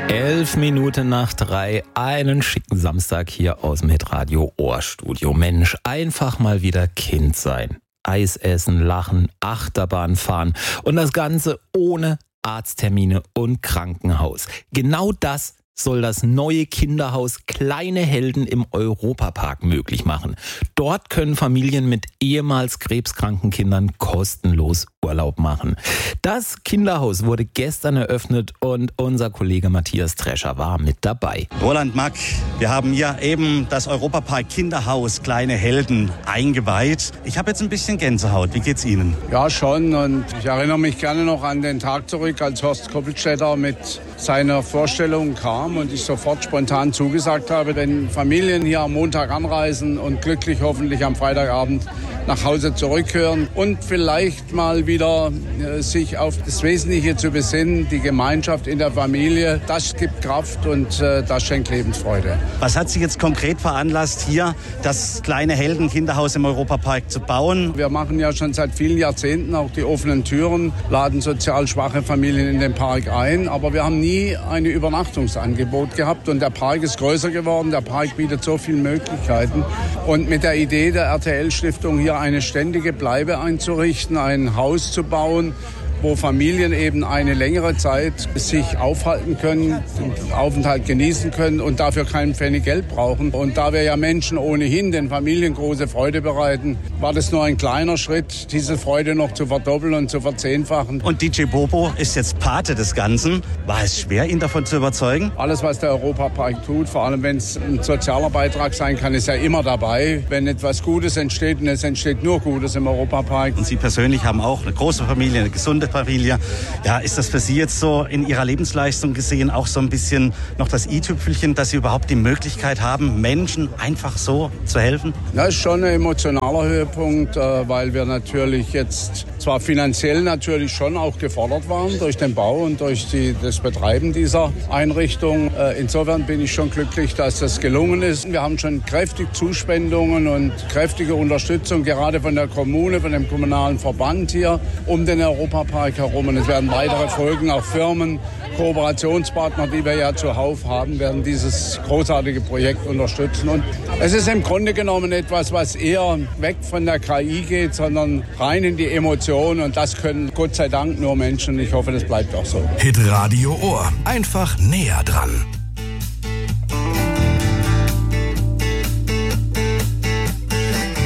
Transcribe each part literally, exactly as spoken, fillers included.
Elf Minuten nach drei, einen schicken Samstag hier aus dem Hitradio Ohrstudio. Mensch, einfach mal wieder Kind sein. Eis essen, lachen, Achterbahn fahren und das Ganze ohne Arzttermine und Krankenhaus. Genau das soll das neue Kinderhaus Kleine Helden im Europapark möglich machen. Dort können Familien mit ehemals krebskranken Kindern kostenlos Urlaub machen. Das Kinderhaus wurde gestern eröffnet und unser Kollege Matthias Drescher war mit dabei. Roland Mack, wir haben hier eben das Europapark Kinderhaus Kleine Helden eingeweiht. Ich habe jetzt ein bisschen Gänsehaut. Wie geht's Ihnen? Ja, schon. Und ich erinnere mich gerne noch an den Tag zurück, als Horst Koppelstädter mit seiner Vorstellung kam und ich sofort spontan zugesagt habe, wenn Familien hier am Montag anreisen und glücklich hoffentlich am Freitagabend nach Hause zurückkehren und vielleicht mal wieder äh, sich auf das Wesentliche zu besinnen, die Gemeinschaft in der Familie, das gibt Kraft und äh, das schenkt Lebensfreude. Was hat Sie jetzt konkret veranlasst, hier das Kleine Helden Kinderhaus im Europapark zu bauen? Wir machen ja schon seit vielen Jahrzehnten auch die offenen Türen, laden sozial schwache Familien in den Park ein, aber wir haben nie ein Übernachtungsangebot gehabt und der Park ist größer geworden, der Park bietet so viele Möglichkeiten und mit der Idee der R T L-Stiftung hier eine ständige Bleibe einzurichten, ein Haus zu bauen, wo Familien eben eine längere Zeit sich aufhalten können, den Aufenthalt genießen können und dafür keinen Pfennig Geld brauchen. Und da wir ja Menschen ohnehin den Familien große Freude bereiten, war das nur ein kleiner Schritt, diese Freude noch zu verdoppeln und zu verzehnfachen. Und D J Bobo ist jetzt Pate des Ganzen. War es schwer, ihn davon zu überzeugen? Alles, was der Europapark tut, vor allem wenn es ein sozialer Beitrag sein kann, ist ja immer dabei. Wenn etwas Gutes entsteht, und es entsteht nur Gutes im Europapark. Und Sie persönlich haben auch eine große Familie, eine gesunde Familie. Ja, ist das für Sie jetzt so in Ihrer Lebensleistung gesehen auch so ein bisschen noch das i-Tüpfelchen, dass Sie überhaupt die Möglichkeit haben, Menschen einfach so zu helfen? Das ist schon ein emotionaler Höhepunkt, weil wir natürlich jetzt zwar finanziell natürlich schon auch gefordert waren durch den Bau und durch die, das Betreiben dieser Einrichtung. Insofern bin ich schon glücklich, dass das gelungen ist. Wir haben schon kräftig Zuspendungen und kräftige Unterstützung, gerade von der Kommune, von dem kommunalen Verband hier um den Europapark herum. Und es werden weitere Folgen, auch Firmen, Kooperationspartner, die wir ja zuhauf haben, werden dieses großartige Projekt unterstützen. Und es ist im Grunde genommen etwas, was eher weg von der K I geht, sondern rein in die Emotionen. Und das können Gott sei Dank nur Menschen. Ich hoffe, das bleibt auch so. Hitradio Ohr. Einfach näher dran.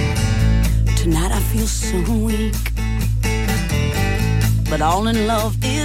Tonight I feel so weak, but all in love is